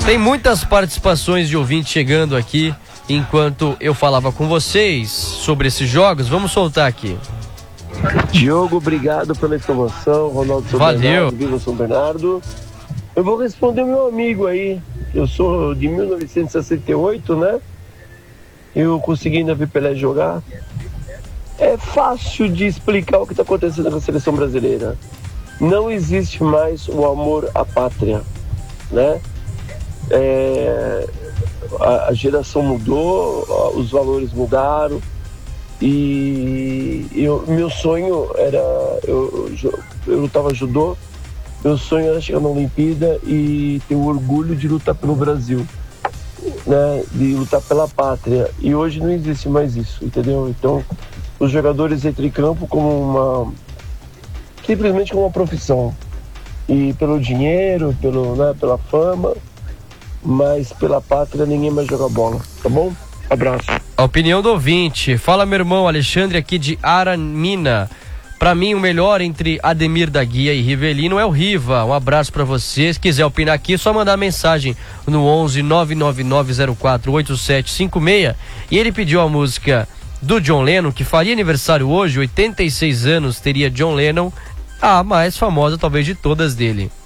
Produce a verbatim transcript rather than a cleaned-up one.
Tem muitas participações de ouvintes chegando aqui enquanto eu falava com vocês sobre esses jogos. Vamos soltar aqui. Diogo, obrigado pela informação. Ronaldo São Valeu. Bernardo, Viva São Bernardo. Eu vou responder o meu amigo aí. Eu sou de mil novecentos e sessenta e oito, né? Eu consegui ainda ver Pelé jogar. É fácil de explicar o que está acontecendo com a seleção brasileira. Não existe mais o amor à pátria, né? É, a, a geração mudou, os valores mudaram e eu, meu sonho era, eu, eu, eu lutava judô, meu sonho era chegar na Olimpíada e ter o orgulho de lutar pelo Brasil, né? De lutar pela pátria, e hoje não existe mais isso, entendeu? Então os jogadores entram em campo como uma, simplesmente como uma profissão, e pelo dinheiro, pelo, né, pela fama, mas pela pátria ninguém mais joga bola, tá bom? Abraço. A opinião do ouvinte. Fala, meu irmão Alexandre aqui de Aramina. Pra mim, o melhor entre Ademir da Guia e Rivelino é o Riva. Um abraço pra você. Se quiser opinar aqui, é só mandar mensagem no onze nove nove nove zero quatro oito sete cinco seis. E ele pediu a música do John Lennon, que faria aniversário hoje, oitenta e seis anos teria John Lennon, a mais famosa talvez de todas dele.